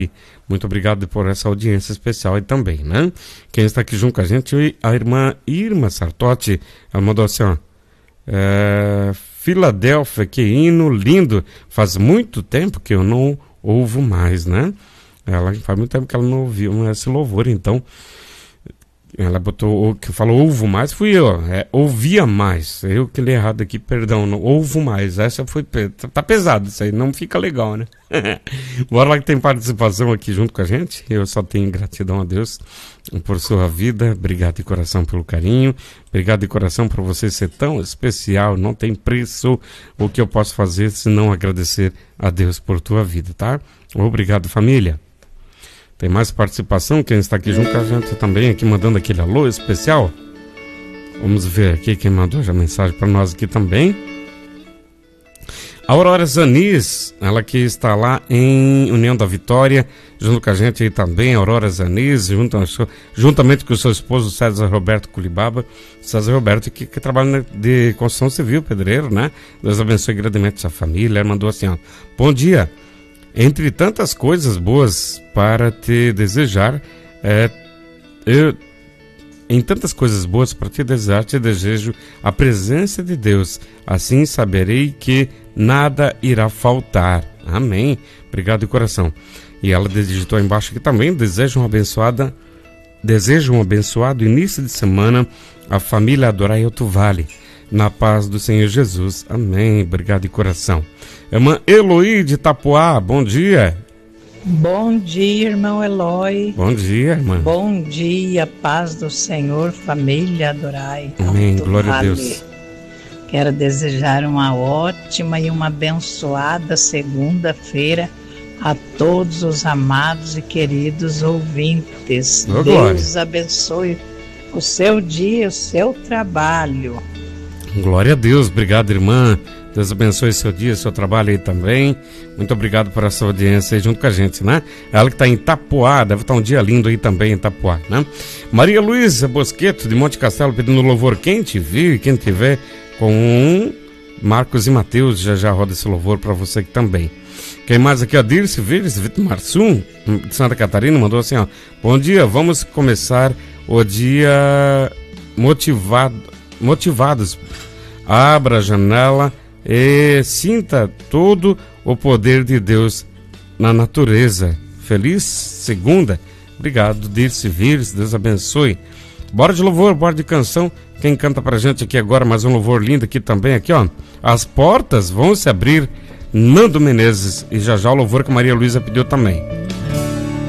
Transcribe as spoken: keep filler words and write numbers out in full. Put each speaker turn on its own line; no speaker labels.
Muito obrigado por essa audiência especial aí também, né? Quem está aqui junto com a gente, a irmã Irma Sartotti, ela mandou assim, ó. É, Filadélfia, que hino lindo. Faz muito tempo que eu não ouvo mais, né? Ela faz muito tempo que ela não ouviu esse louvor, então ela botou, que falou ouvo mais, fui eu, é, ouvia mais, eu que li errado aqui, perdão, não, ouvo mais, essa foi, tá pesado isso aí, não fica legal, né? Bora lá que tem participação aqui junto com a gente, eu só tenho gratidão a Deus por sua vida, obrigado de coração pelo carinho, obrigado de coração por você ser tão especial, não tem preço o que eu posso fazer se não agradecer a Deus por tua vida, tá? Obrigado, família. Tem mais participação, quem está aqui junto com a gente também, aqui mandando aquele alô especial. Vamos ver aqui quem mandou já mensagem para nós aqui também. A Aurora Zanis, ela que está lá em União da Vitória, junto com a gente aí também, Aurora Zanis, junto, juntamente com o seu esposo César Roberto Culibaba. César Roberto que, que trabalha de construção civil, pedreiro, né? Deus abençoe grandemente a família. Ela mandou assim, ó, bom dia. Entre tantas coisas boas para te desejar, é, eu, em tantas coisas boas para te desejar, te desejo a presença de Deus. Assim saberei que nada irá faltar. Amém. Obrigado de coração. E ela digitou embaixo aqui também, desejo um abençoada, desejo um abençoado início de semana à família Adorai Alto Vale. Na paz do Senhor Jesus. Amém. Obrigado de coração. Irmã Eloí de Itapuá, bom dia.
Bom dia, irmão Eloy.
Bom dia, irmã.
Bom dia, paz do Senhor, família Adorai.
Amém,
Alto
glória
Vale.
a Deus.
Quero desejar uma ótima e uma abençoada segunda-feira a todos os amados e queridos ouvintes.
Oh,
Deus
glória.
abençoe o seu dia, o seu trabalho.
Glória a Deus, obrigado, irmã. Deus abençoe seu dia, seu trabalho aí também. Muito obrigado por essa audiência aí junto com a gente, né? Ela que está em Itapuá, deve estar um dia lindo aí também em Itapuá, né? Maria Luísa Bosqueto, de Monte Castelo, pedindo louvor. Quem te viu e quem tiver com um Marcos e Mateus, já já roda esse louvor para você aqui também. Quem mais aqui? A Dirce Vires, Vitor Marsum, de Santa Catarina, mandou assim, ó. Bom dia, vamos começar o dia motivado, motivados. Abra a janela e sinta todo o poder de Deus na natureza. Feliz segunda. Obrigado, Dirce Vires, Deus abençoe. Bora de louvor, bora de canção. Quem canta pra gente aqui agora, mais um louvor lindo aqui também, aqui ó. As portas vão se abrir, Nando Menezes. E já já o louvor que a Maria Luísa pediu também.